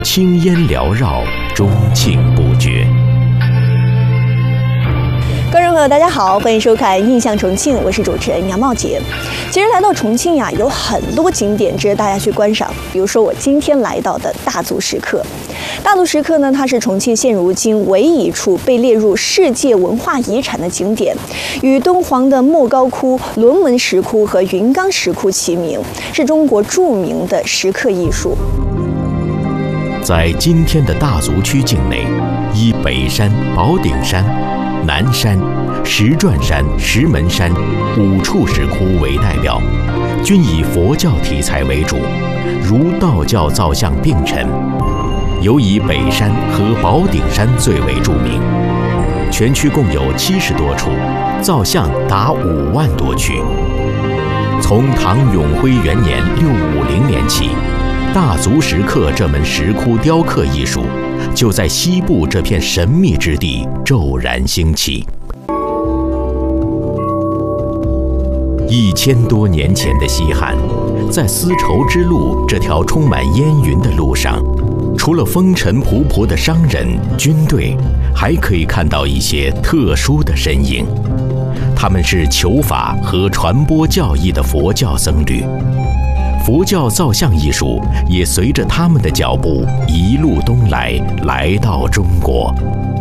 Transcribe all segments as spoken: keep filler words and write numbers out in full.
青烟缭绕，钟磬不绝。 观众朋友，大家好，欢迎收看《印象重庆》，我是主持人杨茂杰。其实来到重庆呀，有很多景点值得大家去观赏。比如说我今天来到的大足石刻。大足石刻呢，它是重庆现如今唯一一处被列入世界文化遗产的景点，与敦煌的莫高窟、龙门石窟和云冈石窟齐名，是中国著名的石刻艺术。 在今天的大足区境内，以北山、宝顶山、南山、石转山、石门山五处石窟为代表，均以佛教题材为主，如道教造像并陈。尤以北山和宝顶山最为著名，全区共有七十多处，造像达五万多躯。从唐永徽元年六五零年起，大足石刻这门石窟雕刻艺术就在西部这片神秘之地骤然兴起。一千多年前的西汉，在丝绸之路这条充满烟云的路上，除了风尘仆仆的商人、军队，还可以看到一些特殊的身影。他们是求法和传播教义的佛教僧侣。佛教造像艺术也随着他们的脚步一路东来，来到中国。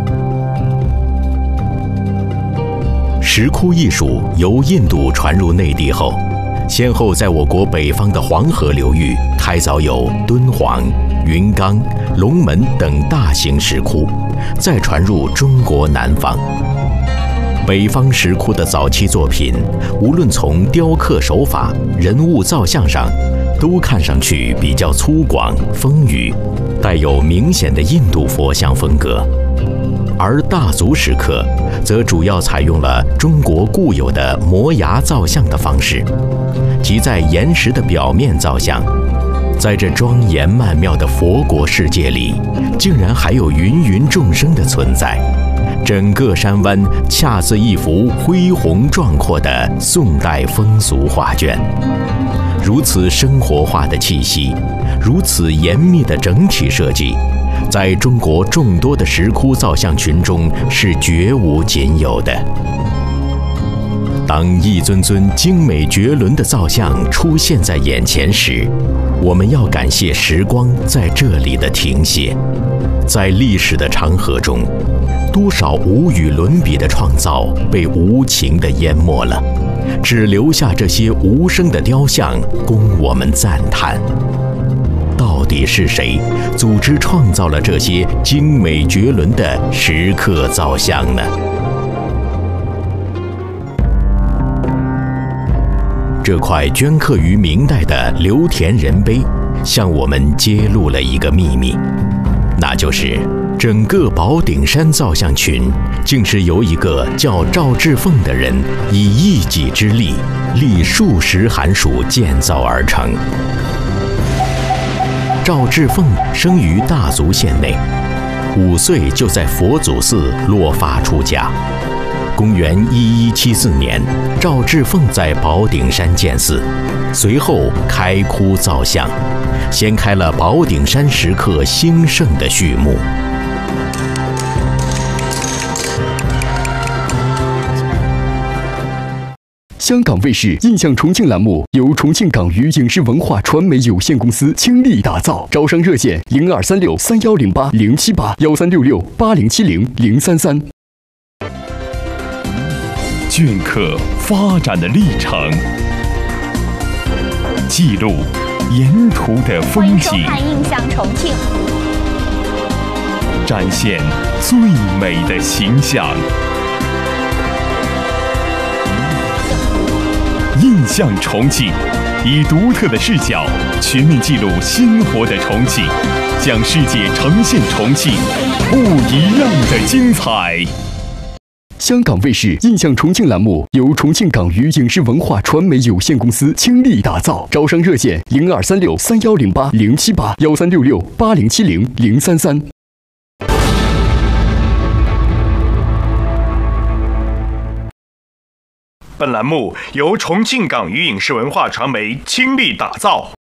石窟艺术由印度传入内地后，先后在我国北方的黄河流域开凿有敦煌、云冈、龙门等大型石窟，再传入中国南方。北方石窟的早期作品，无论从雕刻手法、人物造像上，都看上去比较粗犷丰腴，带有明显的印度佛像风格。而大足石刻则主要采用了中国固有的摩崖造像的方式，即在岩石的表面造像。在这庄严曼妙的佛国世界里，竟然还有芸芸众生的存在，整个山湾恰似一幅恢宏壮阔的宋代风俗画卷。如此生活化的气息，如此严密的整体设计，在中国众多的石窟造像群中是绝无仅有的。当一尊尊精美绝伦的造像出现在眼前时，我们要感谢时光在这里的停歇。在历史的长河中，多少无与伦比的创造被无情地淹没了，只留下这些无声的雕像供我们赞叹。到底是谁组织创造了这些精美绝伦的石刻造像呢？这块镌刻于明代的刘田人碑，向我们揭露了一个秘密，那就是整个宝顶山造像群，竟是由一个叫赵志凤的人以一己之力，历数十寒暑建造而成。赵志凤生于大足县内，五岁就在佛祖寺落发出家。公元一一七四年，赵志凤在宝顶山建寺，随后开窟造像，掀开了宝顶山石刻兴盛的序幕。 香港卫视《印象重庆》栏目由重庆港娱影视文化传媒有限公司倾力打造，招商热线零二三六三幺零八零七八幺三六六八零七零零三三。 镌刻发展的历程，记录沿途的风景。 欢迎收看《印象重庆》， 展现最美的形象。印象重庆，以独特的视角全面记录鲜活的重庆，向世界呈现重庆不一样的精彩。 香港卫视《印象重庆》栏目由重庆港娱影视文化传媒有限公司倾力打造，招商热线零二三六三幺零八零七八幺三六六八零七零零三三。 本栏目由重庆港娱影视文化传媒倾力打造。